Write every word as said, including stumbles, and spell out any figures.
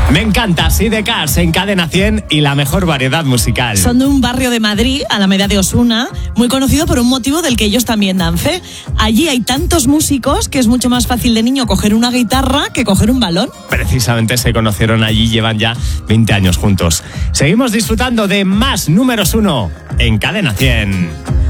Me encanta, sí, de Cars en Cadena cien y la mejor variedad musical. Son de un barrio de Madrid, a la medida de Osuna, muy conocido por un motivo del que ellos también dan fe. Allí hay tantos músicos que es mucho más fácil de niño coger una guitarra que coger un balón. Precisamente se conocieron allí, llevan ya veinte años juntos. Seguimos disfrutando de más números uno en Cadena cien.